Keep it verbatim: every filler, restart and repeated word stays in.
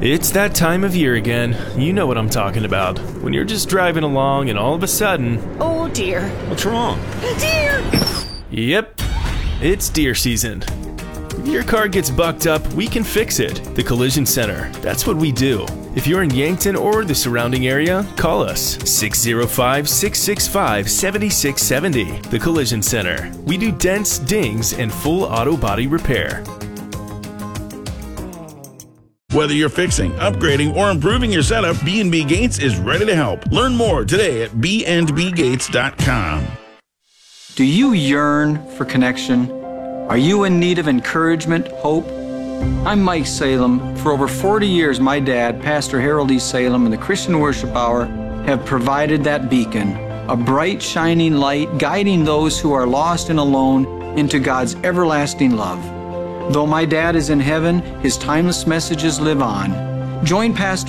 It's that time of year again. You know what I'm talking about. When you're just driving along and all of a sudden... Oh dear. What's wrong? Deer! Yep, it's deer season. If your car gets bucked up, we can fix it. The Collision Center. That's what we do. If you're in Yankton or the surrounding area, call us six oh five, six six five, seven six seven oh. The Collision Center. We do dents, dings, and full auto body repair. Whether you're fixing, upgrading, or improving your setup, B and B Gates is ready to help. Learn more today at b and b gates dot com. Do you yearn for connection? Are you in need of encouragement, hope? I'm Mike Salem. For over forty years, my dad, Pastor Harold E. Salem, and the Christian Worship Hour have provided that beacon, a bright, shining light guiding those who are lost and alone into God's everlasting love. Though my dad is in heaven, his timeless messages live on. Join Pastor